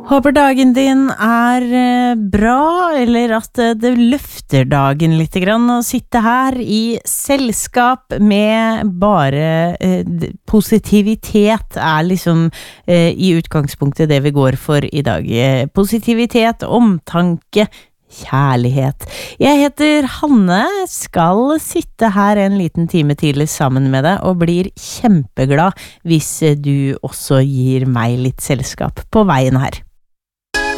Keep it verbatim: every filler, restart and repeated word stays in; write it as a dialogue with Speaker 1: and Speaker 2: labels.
Speaker 1: Håper dagen din er eh, bra, eller at eh, det løfter dagen litt grann å sitte her i selskap med bare eh, d- positivitet er liksom eh, i utgangspunktet det vi går for i dag. Eh, positivitet, omtanke, kjærlighet. Jeg heter Hanne, skal sitte her en liten time til sammen med deg og blir kjempeglad hvis eh, du også gir meg litt selskap på veien her.